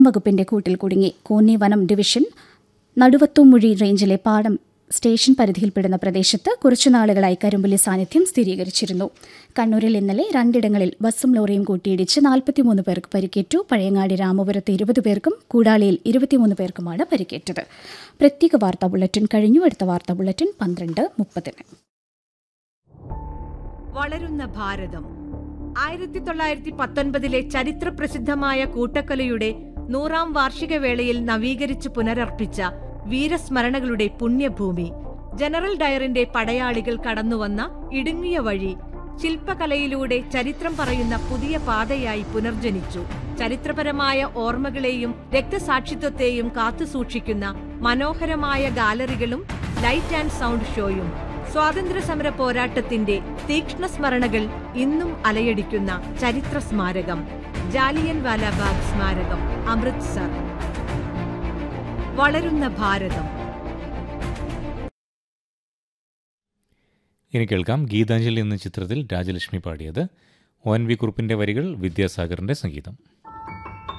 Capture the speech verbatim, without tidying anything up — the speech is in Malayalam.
വകുപ്പിന്റെ കൂട്ടിൽ കുടുങ്ങി. കോന്നി വനം ഡിവിഷൻ നടുവത്തുമുഴി റേഞ്ചിലെ പാടം സ്റ്റേഷൻ പരിധിയിൽപ്പെടുന്ന പ്രദേശത്ത് കുറച്ചുനാളുകളായി കരിമ്പുലി സാന്നിധ്യം സ്ഥിരീകരിച്ചിരുന്നു. കണ്ണൂരിൽ ഇന്നലെ രണ്ടിടങ്ങളിൽ ബസ്സും ലോറിയും കൂട്ടിയിടിച്ച് നാൽപ്പത്തിമൂന്ന് പേർക്ക് പരിക്കേറ്റു. പഴയങ്ങാടി രാമപുരത്ത് ഇരുപത് പേർക്കും കൂടാളിയിൽ ഇരുപത്തിമൂന്ന് പേർക്കുമാണ് പരിക്കേറ്റത്. പ്രത്യേക വാർത്താ ബുള്ളറ്റിൻ കഴിഞ്ഞു. അടുത്ത വാർത്താ ബുള്ളറ്റിൻ പന്ത്രണ്ട് മുപ്പതിന്. വളരുന്ന ഭാരതം. ആയിരത്തി തൊള്ളായിരത്തി പത്തൊൻപതിലെ ചരിത്ര പ്രസിദ്ധമായ കൂട്ടക്കൊലയുടെ നൂറാം വാർഷിക വേളയിൽ നവീകരിച്ച് പുനരർപ്പിച്ച വീരസ്മരണകളുടെ പുണ്യഭൂമി. ജനറൽ ഡയറിന്റെ പടയാളികൾ കടന്നുവന്ന ഇടുങ്ങിയ വഴി ശില്പകലയിലൂടെ ചരിത്രം പറയുന്ന പുതിയ പാതയായി പുനർജനിച്ചു. ചരിത്രപരമായ ഓർമ്മകളെയും രക്തസാക്ഷിത്വത്തെയും കാത്തുസൂക്ഷിക്കുന്ന മനോഹരമായ ഗാലറികളും ലൈറ്റ് ആൻഡ് സൗണ്ട് ഷോയും. സ്വാതന്ത്ര്യസമര പോരാട്ടത്തിന്റെ തീക്ഷ്ണ സ്മരണകൾ ഇന്നും അലയടിക്കുന്ന ചരിത്ര സ്മാരകം ജാലിയൻ വാലാബാഗ് സ്മാരകം, അമൃത്സർ. വളരുന്ന ഭാരതം. ഇനി കേൾക്കാം ഗീതാഞ്ജലി എന്ന ചിത്രത്തിൽ രാജലക്ഷ്മി പാടിയത്. ഒ എൻ വി കുറുപ്പിന്റെ വരികൾ, വിദ്യാസാഗറിന്റെ സംഗീതം.